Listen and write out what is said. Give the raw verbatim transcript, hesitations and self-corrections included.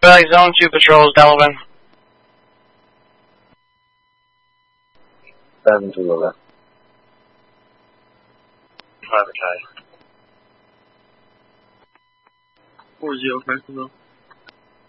Like Zone two patrols, Delavan. Seven to the left. Advertise. Four zero five to the